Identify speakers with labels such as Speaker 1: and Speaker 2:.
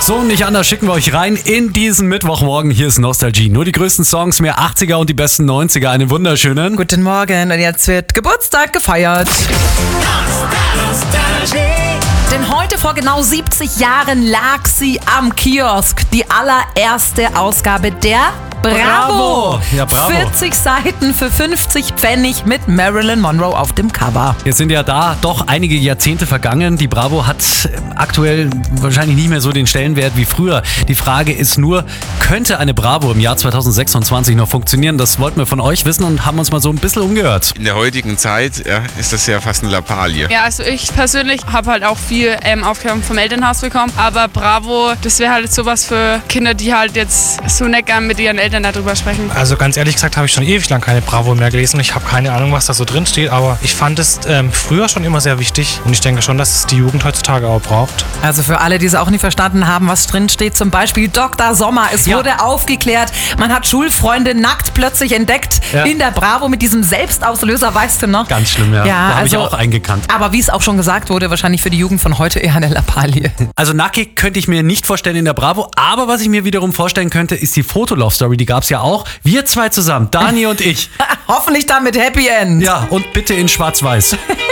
Speaker 1: So, nicht anders schicken wir euch rein in diesen Mittwochmorgen. Hier ist Nostalgie. Nur die größten Songs, mehr 80er und die besten 90er. Einen wunderschönen
Speaker 2: Guten Morgen und jetzt wird Geburtstag gefeiert. Denn heute vor genau 70 Jahren lag sie am Kiosk. Die allererste Ausgabe der Bravo.
Speaker 1: Ja, Bravo.
Speaker 2: 40 Seiten für 50 Pfennig mit Marilyn Monroe auf dem Cover.
Speaker 1: Jetzt sind ja da doch einige Jahrzehnte vergangen. Die Bravo hat aktuell wahrscheinlich nicht mehr so den Stellenwert wie früher. Die Frage ist nur, könnte eine Bravo im Jahr 2026 noch funktionieren? Das wollten wir von euch wissen und haben uns mal so ein bisschen umgehört.
Speaker 3: In der heutigen Zeit ist das ja fast eine Lappalie.
Speaker 4: Ja, also ich persönlich habe halt auch viel Aufgaben vom Elternhaus bekommen. Aber Bravo, das wäre halt sowas für Kinder, die halt jetzt so nicht gern mit ihren Eltern darüber sprechen.
Speaker 5: Also ganz ehrlich gesagt habe ich schon ewig lang keine Bravo mehr gelesen. Ich habe keine Ahnung, was da so drin steht, aber ich fand es früher schon immer sehr wichtig und ich denke schon, dass es die Jugend heutzutage auch braucht.
Speaker 2: Also für alle, die es auch nicht verstanden haben, was drin steht, zum Beispiel Dr. Sommer. Es wurde aufgeklärt, man hat Schulfreunde nackt plötzlich entdeckt in der Bravo mit diesem Selbstauslöser, weißt du noch?
Speaker 1: Ganz schlimm, ja. Da habe ich auch eingekannt.
Speaker 2: Aber wie es auch schon gesagt wurde, wahrscheinlich für die Jugend von heute eher eine Lappalie.
Speaker 1: Also nackig könnte ich mir nicht vorstellen in der Bravo, aber was ich mir wiederum vorstellen könnte, ist die Fotolove-Story, die gab es ja auch. Wir zwei zusammen, Dani und ich.
Speaker 2: Hoffentlich dann mit Happy End.
Speaker 1: Ja, und bitte in schwarz-weiß.